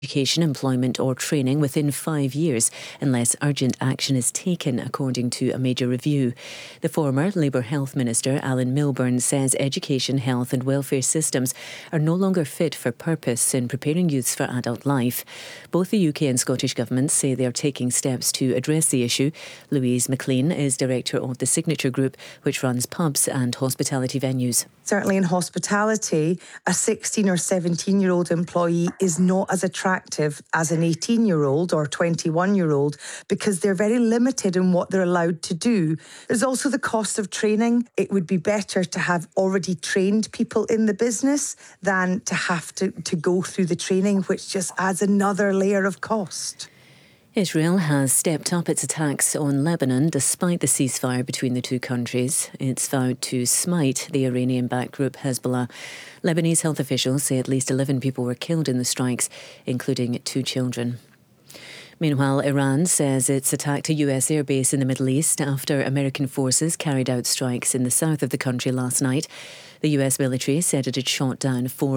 education, employment or training within 5 years unless urgent action is taken, according to a major review. The former Labour Health Minister, Alan Milburn, says education, health and welfare systems are no longer fit for purpose in preparing youths for adult life. Both the UK and Scottish governments say they are taking steps to address the issue. Louise McLean is director of the Signature Group, which runs pubs and hospitality venues. Certainly in hospitality, a 16 or 17-year-old employee is not as attractive as an 18-year-old or 21-year-old because they're very limited in what they're allowed to do. There's also the cost of training. It would be better to have already trained people in the business than to have to go through the training, which just adds another layer of cost. Israel has stepped up its attacks on Lebanon despite the ceasefire between the two countries. It's vowed to smite the Iranian-backed group Hezbollah. Lebanese health officials say at least 11 people were killed in the strikes, including 2 children. Meanwhile, Iran says it's attacked a US airbase in the Middle East after American forces carried out strikes in the south of the country last night. The US military said it had shot down 4